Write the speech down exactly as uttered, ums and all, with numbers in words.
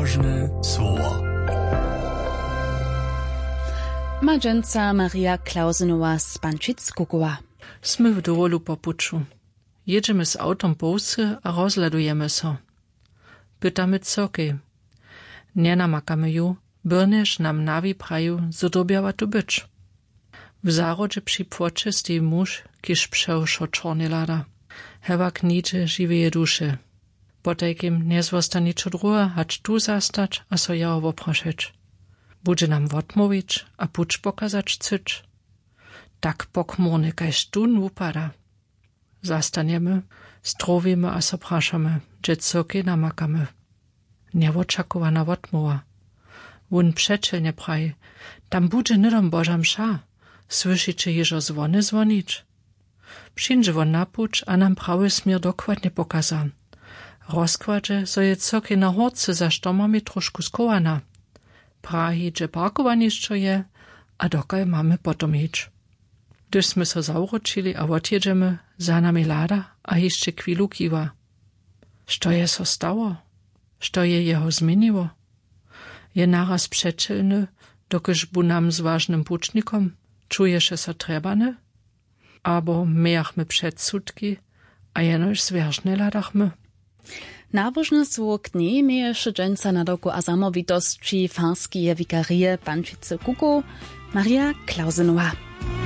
Nawożne słowa. Madżęca Maria Klausynowa z Pančic-Kukowa. Smy w dowolu po puczu. Jedziemy z autom po wsy a rozladujemy so. Pytamy cokej. Nie namakamy ju, byrneż nam nawi praju, zodobiała tu być. W zarodzie przy płocie stoi muż, kiż przełszo czorny lada. Hewa knicze żyweje dusze. Potajkim nie zwosta niczo druga, hać tu zastać, a so ja oprosić. Bude nam odmówić, a pucz pokazać cyć. Tak pokmurny, kajż tu upada. Zastaniemy, strowimy a so praszamy, gdzie cokej namakamy. Nieoczakowana odmowa. Wun przeczelnie praj, tam bude nydom Boża msza, słyszycie jeżo dzwony dzwonić. Przyjdzie won na pucz, a nam prawy smier dokładnie pokaza. Rozkładzie, so je cokej na horce za sztomami troszku skowana. Prahi, że parkowaniszczo je, a dokaj mamy potom ić. Gdyśmy so zauročili a odjedziemy, za nami lada, a jeszcze chwilu kiwa. Što je so stało? Što je jeho zmieniło? Je naraz przeczelny, dokyż bu nam z ważnym pucznikom, czuje się so trebane? Abo miachmy przedsudki, a jenoż zwierzne ladachmy. Nawożne słowo knie mieje szydżęca na doku a zamowitości farskie wikarie Pančice-Kukow Maria Klausynowa.